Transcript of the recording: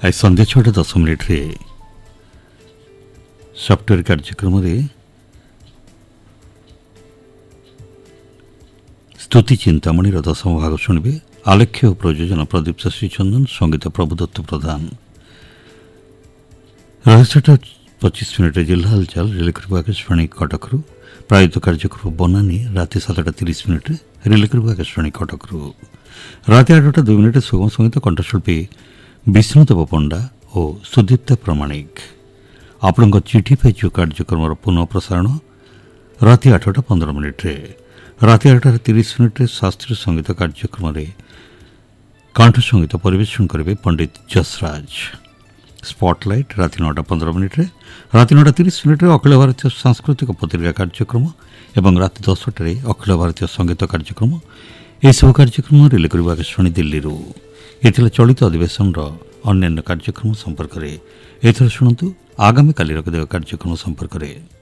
आज संध्या 6:10 सफ्टवेयर कार्यक्रम स्तुति चिंतामणि दशम भाग शुणे आलेख्य और प्रयोजन प्रदीप श्रीचंदन संगीत प्रभुदत्त प्रधान 25 जिला हलचल रिले आकाशवाणी कटकरू प्रायोजित कार्यक्रम बनानी राति 7:30 रिले आकाशवाणी कटकरू राति 8:02 सुगम संगीत कंठशिल्पी विष्णुदेव पंडा और सुदीप्ता प्रमाणिक आपण चिठी पाइज कार्यक्रम पुनः प्रसारण राति 8:15 राति 8:30 शास्त्रीय संगीत कार्यक्रम कंठ संगीत परिवेशन करेंगे पंडित जसराज स्पॉटलाइट राति 9:15 राति 9:30 अखिल भारतीय सांस्कृतिक पत्रिका कार्यक्रम एवं राति 10:00 अखिल भारतीय संगीत कार्यक्रम यह सब कार्यक्रम रिले आकाशवाणी दिल्ली ये चलित अधिवेशन अन्य कार्यक्रम संपर्क में एथर शुणु आगामी काली कार्यक्रम संपर्क में।